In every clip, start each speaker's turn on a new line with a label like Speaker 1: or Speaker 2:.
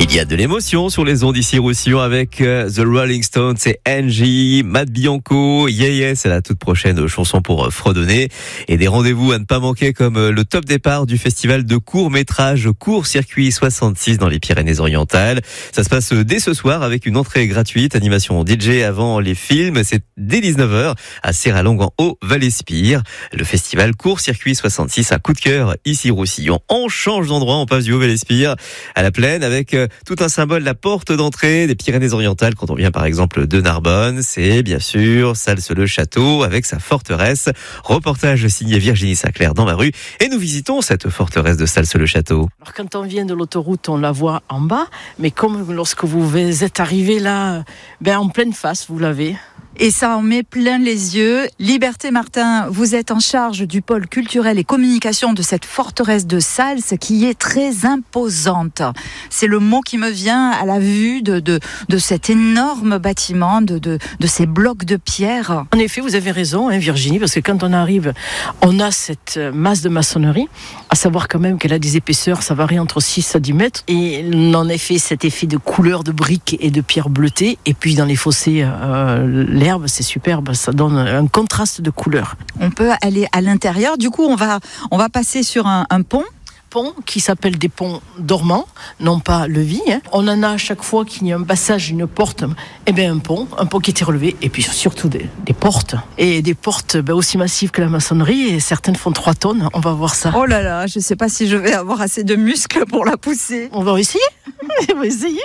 Speaker 1: Il y a de l'émotion sur les ondes ici Roussillon avec The Rolling Stones, c'est Angie, Matt Bianco, Yeah, c'est la toute prochaine chanson pour fredonner. Et des rendez-vous à ne pas manquer comme le top départ du festival de court-métrage Court Circuit 66 dans les Pyrénées-Orientales. Ça se passe dès ce soir avec une entrée gratuite, animation DJ avant les films. C'est dès 19h à Serralongue en Haut-Vallespire. Le festival Court Circuit 66 à coup de cœur ici Roussillon. On change d'endroit, on passe du Haut-Vallespire à la Plaine avec tout un symbole, la porte d'entrée des Pyrénées-Orientales quand on vient par exemple de Narbonne. C'est bien sûr Salses-le-Château avec sa forteresse. Reportage signé Virginie Saclair dans ma rue et nous visitons cette forteresse de Salses-le-Château.
Speaker 2: Alors quand on vient de l'autoroute, on la voit en bas, mais comme lorsque vous êtes arrivé là, en pleine face, vous l'avez.
Speaker 3: Et ça en met plein les yeux. Liberté Martin, vous êtes en charge du pôle culturel et communication de cette forteresse de Sals qui est très imposante. C'est le mot qui me vient à la vue de cet énorme bâtiment, de ces blocs de pierre.
Speaker 2: En effet, vous avez raison, Virginie, parce que quand on arrive, on a cette masse de maçonnerie, à savoir quand même qu'elle a des épaisseurs, ça varie entre 6 à 10 mètres. Et en effet, cet effet de couleur de briques et de pierres bleutées. Et puis dans les fossés, l'herbe, c'est superbe, ça donne un contraste de couleurs.
Speaker 3: On peut aller à l'intérieur, du coup on va passer sur un pont
Speaker 2: qui s'appelle des ponts dormants, non pas levis. On en a à chaque fois qu'il y a un passage, une porte, un pont qui était relevé, et puis surtout des portes. Et des portes aussi massives que la maçonnerie, et certaines font 3 tonnes, on va voir ça.
Speaker 3: Oh là là, je ne sais pas si je vais avoir assez de muscles pour la pousser.
Speaker 2: On va essayer. On va essayer.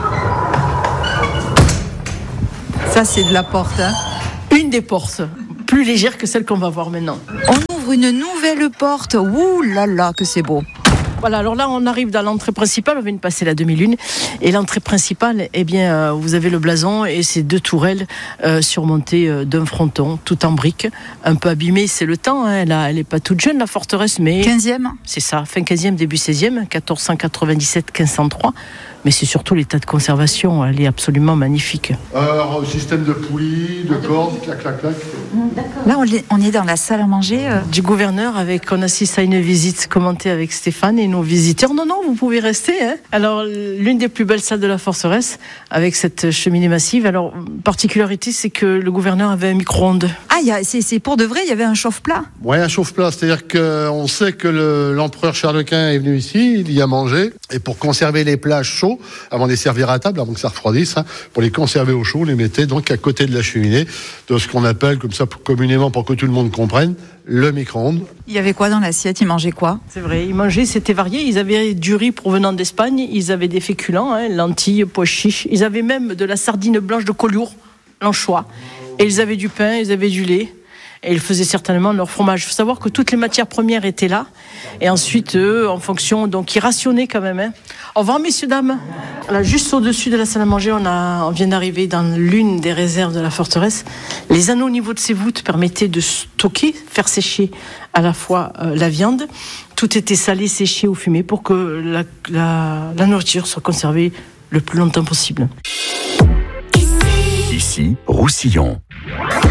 Speaker 3: Ça, c'est de la porte.
Speaker 2: Une des portes, plus légère que celle qu'on va voir maintenant.
Speaker 3: On ouvre une nouvelle porte. Ouh là là, que c'est beau.
Speaker 2: Voilà, alors là, on arrive dans l'entrée principale. On vient de passer la demi-lune. Et l'entrée principale, vous avez le blason et ces 2 tourelles surmontées d'un fronton, tout en briques, un peu abîmée. C'est le temps, elle n'est pas toute jeune, la forteresse, mais...
Speaker 3: 15e.
Speaker 2: C'est ça, fin 15e, début 16e, 1497-1503. Mais c'est surtout l'état de conservation, elle est absolument magnifique.
Speaker 4: Alors, système de poulies, de cordes, clac, clac, clac.
Speaker 3: Là, on est dans la salle à manger.
Speaker 2: Du gouverneur, on assiste à une visite commentée avec Stéphane et nos visiteurs. Non, vous pouvez rester. Alors, l'une des plus belles salles de la forteresse, avec cette cheminée massive. Alors, particularité, c'est que le gouverneur avait un micro-ondes.
Speaker 3: Ah, c'est pour de vrai, il y avait un chauffe-plat.
Speaker 4: Oui, un chauffe-plat, c'est-à-dire qu'on sait que l'empereur Charles Quint est venu ici, il y a mangé, et pour conserver les plats chauds, avant de les servir à table, avant que ça refroidisse, pour les conserver au chaud, on les mettait donc à côté de la cheminée, de ce qu'on appelle, comme ça communément pour que tout le monde comprenne, le micro-ondes.
Speaker 3: Il y avait quoi dans l'assiette? Ils mangeaient quoi?
Speaker 2: C'est vrai, ils mangeaient, c'était varié. Ils avaient du riz provenant d'Espagne, ils avaient des féculents, lentilles, pois chiches, ils avaient même de la sardine blanche de Collioure, l'anchois, et ils avaient du pain, ils avaient du lait. Et ils faisaient certainement leur fromage. Il faut savoir que toutes les matières premières étaient là. Et ensuite, en fonction, donc ils rationnaient quand même. Au revoir, messieurs, dames. Là, juste au-dessus de la salle à manger, on vient d'arriver dans l'une des réserves de la forteresse. Les anneaux au niveau de ces voûtes permettaient de stocker, faire sécher à la fois la viande. Tout était salé, séché ou fumé pour que la nourriture soit conservée le plus longtemps possible.
Speaker 5: Ici, Roussillon.